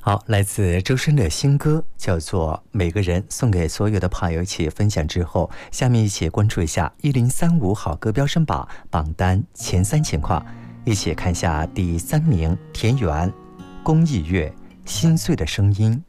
好，来自周深的新歌叫做《每个人》，送给所有的朋友一起分享之后，下面一起关注一下1035好歌飙升榜单前3情况，一起看一下第3名田园，公益乐，心碎的声音。